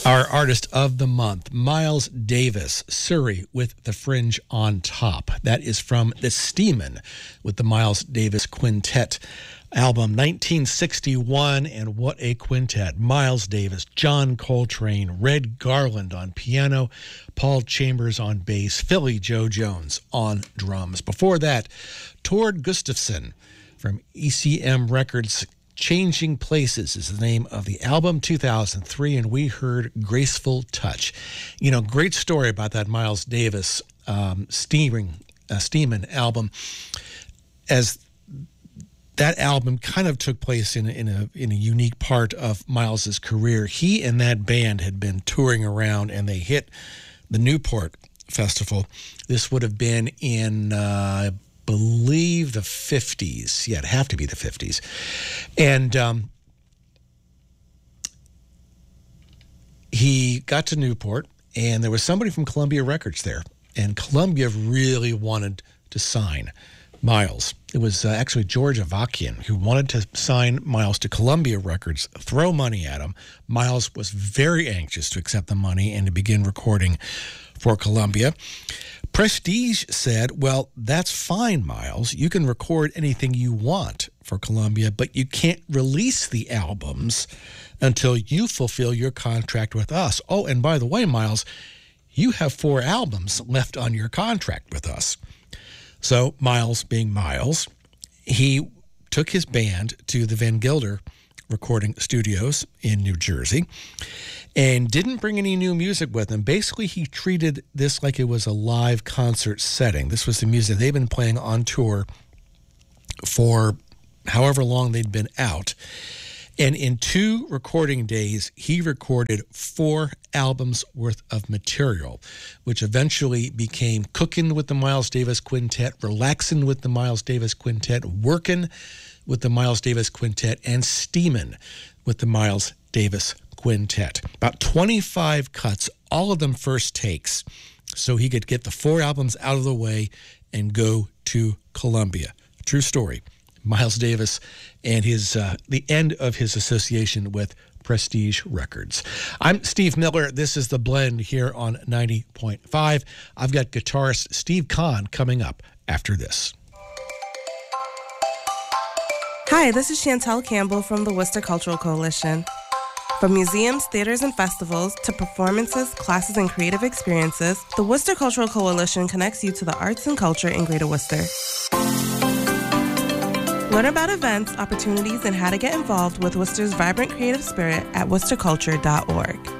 Our artist of the month, Miles Davis, Surrey with the Fringe on Top. That is from the Steeman with the Miles Davis Quintet album, 1961, and what a quintet. Miles Davis, John Coltrane, Red Garland on piano, Paul Chambers on bass, Philly Joe Jones on drums. Before that, Tord Gustafson from ECM Records. Changing Places is the name of the album, 2003, and we heard Graceful Touch. You know, great story about that Miles Davis Steeman album, as that album kind of took place in a unique part of Miles's career. He and that band had been touring around, and they hit the Newport Festival. This would have been in believe the 50s. Yeah, it'd have to be the 50s. And he got to Newport, and there was somebody from Columbia Records there. And Columbia really wanted to sign Miles. It was actually George Avakian who wanted to sign Miles to Columbia Records, throw money at him. Miles was very anxious to accept the money and to begin recording for Columbia. Prestige said, well, that's fine, Miles. You can record anything you want for Columbia, but you can't release the albums until you fulfill your contract with us. Oh, and by the way, Miles, you have 4 albums left on your contract with us. So Miles, being Miles, he took his band to the Van Gilder recording studios in New Jersey and didn't bring any new music with him. Basically, he treated this like it was a live concert setting. This was the music they've been playing on tour for however long they'd been out. And in 2 recording days, he recorded 4 albums worth of material, which eventually became Cookin' with the Miles Davis Quintet, Relaxin' with the Miles Davis Quintet, Workin' with the Miles Davis Quintet, and Steamin' with the Miles Davis Quintet. About 25 cuts, all of them first takes, so he could get the 4 albums out of the way and go to Columbia. True story. Miles Davis and his the end of his association with Prestige Records. I'm Steve Miller. This is The Blend here on 90.5. I've got guitarist Steve Kahn coming up after this. Hi, this is Chantel Campbell from the Worcester Cultural Coalition. From museums, theaters, and festivals to performances, classes, and creative experiences, the Worcester Cultural Coalition connects you to the arts and culture in Greater Worcester. Learn about events, opportunities, and how to get involved with Worcester's vibrant creative spirit at worcesterculture.org.